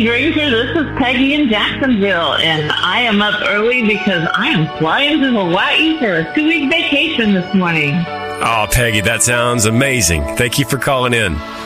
Hey, Granger, this is Peggy in Jacksonville, and I am up early because I am flying to Hawaii for a 2-week vacation this morning. Oh, Peggy, that sounds amazing. Thank you for calling in.